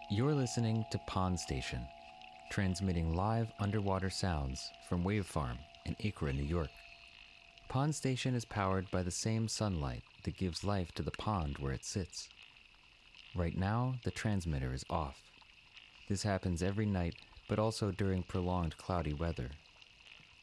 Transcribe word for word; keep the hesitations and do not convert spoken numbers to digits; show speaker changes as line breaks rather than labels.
You're listening to Pond Station, transmitting live underwater sounds from Wave Farm in Acra, New York. Pond Station is powered by the same sunlight that gives life to the pond where it sits. Right now, the transmitter is off. This happens every night, but also during prolonged cloudy weather,